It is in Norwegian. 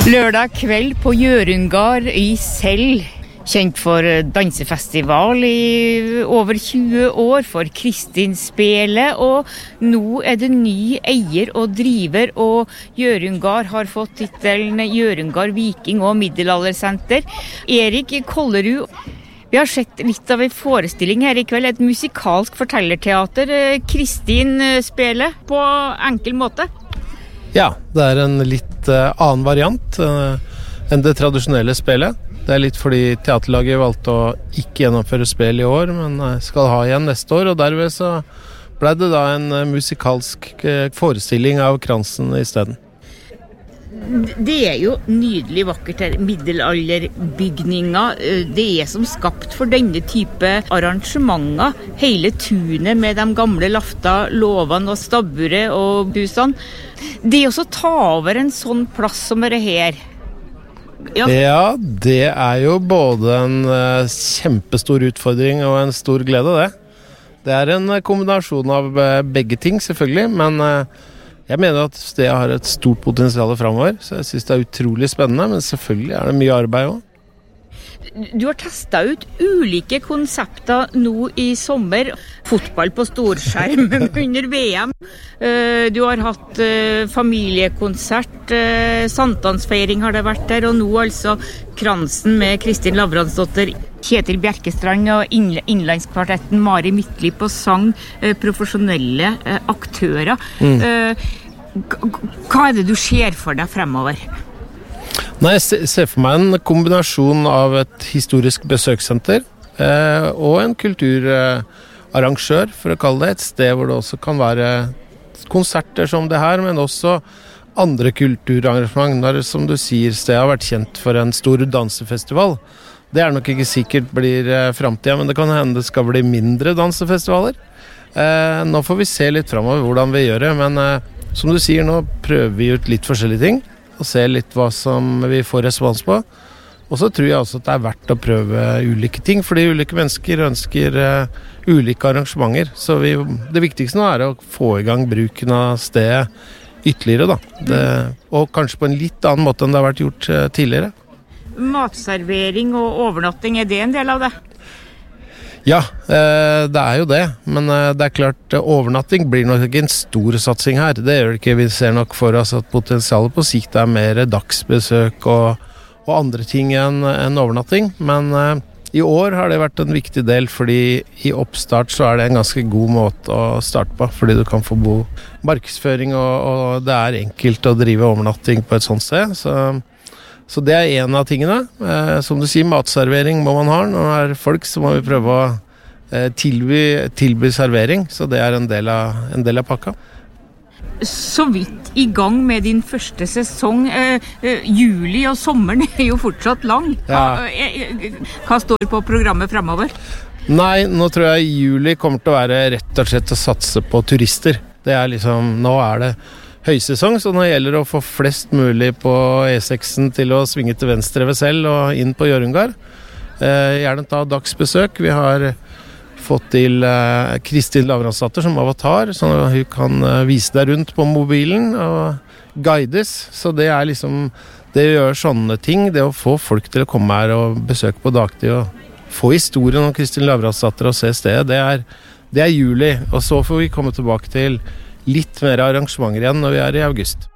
Lørdag kveld på Hjørungard I Sel, kjent for dansefestival I over 20 år, for Kristinspelet, og nå det ny eier og driver, og Hjørungard har fått titelen Hjørungard Viking og Middelaldersenter. Erik Kollerud, vi har sett litt av en forestilling her I kveld, et musikalsk fortellerteater, Kristinspelet, på enkel måte. Ja, det en litt annen variant enn det tradisjonelle spillet. Det litt fordi teaterlaget valgte å ikke gjennomføre spill I år, men skal ha igjen neste år, og derved så ble det da en musikalsk forestilling av Kransen I stedet. Det jo nydelig vakkert her, middelalderbygninger. Det som skapt for denne type arrangementer. Hele tunet med de gamle lafta, låvene og stabburet og husene. Det også ta over en sånn plass som det her. Ja, det jo både en kjempestor utfordring og en stor glede, det. Det en kombinasjon av begge ting, selvfølgelig, men jeg mener at stedet har et stort potensial fremover, så jeg synes det utrolig spennende, men selvfølgelig det mye arbeid også. Du har testet ut ulike konsepter nå I sommer. Fotball på storskjerm under VM. Du har hatt familiekonsert, sankthansfeiring har det vært der, og nå altså Kransen med Kristin Lavransdotter, Kjetil Bjerkestrand og innlandskvartetten Mari Midtlipp og sang profesjonelle aktører. Hva det du ser for deg fremover? Nei, jeg ser for meg en kombinasjon av et historisk besøkssenter og en kulturarrangør, for å kalle det, et sted hvor det også kan være konserter som det her, men også andre kulturarrangementer. Som du sier, stedet har vært kjent for en stor dansefestival. Det nok ikke sikkert blir fremtiden, men det kan hende det skal bli mindre dansefestivaler. Nå får vi se litt fremover hvordan vi gjør det, men som du sier, nå prøver vi ut litt forskjellige ting, og se litt hva som vi får respons på. Og så tror jeg også at det verdt å prøve ulike ting, fordi ulike mennesker ønsker ulike arrangementer. Så det viktigste nå å få I gang bruken av stedet ytterligere, da. Og kanskje på en litt annen måte enn det har vært gjort tidligere. Matservering og overnatting, det en del av det? Ja, det jo det, men det klart overnatting blir nok ikke en stor satsing her. Det gjør det ikke, vi ser nok for oss at potensialet på sikt mer dagsbesøk og andre ting enn overnatting. Men I år har det vært en viktig del, fordi I oppstart så det en ganske god måte å starte på, fordi du kan få god markedsføring, og det enkelt å drive overnatting på et sånt sted, så det en av tingene. Som du sier, matservering må man ha. Når det folk, så må vi prøve å tilby servering. Så det en del av pakka. Så vidt I gang med din første sesong. Juli og sommeren jo fortsatt lang. Hva står på programmet fremover? Nei, nå tror jeg juli kommer til å være rett og slett å satse på turister. Det liksom, nå det høysesong, så nå gjelder det å få flest mulig på E6-en til å svinge til venstre ved selv og inn på Hjørungard. Gjerne ta dagsbesøk. Vi har fått til Kristin Lavransdotter som avatar, så hun kan vise deg rundt på mobilen og guides. Så det liksom, det å gjøre sånne ting, det å få folk til å komme her og besøke på dagtid og få historien om Kristin Lavransdotter og se stedet, det juli. Og så får vi komme tilbake til litt mer arrangementer igjen når vi I august.